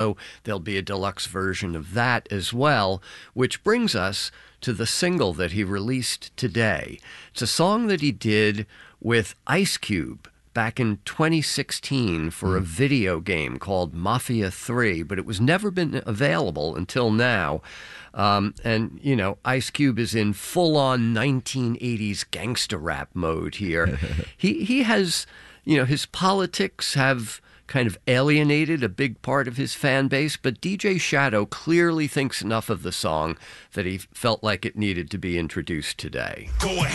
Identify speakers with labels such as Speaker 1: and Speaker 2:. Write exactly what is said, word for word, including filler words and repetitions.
Speaker 1: So there'll be a deluxe version of that as well, which brings us to the single that he released today. It's a song that he did with Ice Cube back in twenty sixteen for a video game called Mafia three, but it was never been available until now. Um, and, you know, Ice Cube is in full-on nineteen eighties gangster rap mode here. he he has, you know, his politics have kind of alienated a big part of his fan base, but D J Shadow clearly thinks enough of the song that he felt like it needed to be introduced today.
Speaker 2: Go ahead.